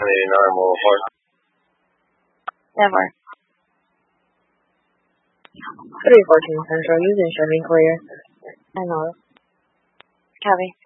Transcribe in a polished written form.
1089 Laurel Park. Never. 314 Central, using Chevy Clear. I know. Copy.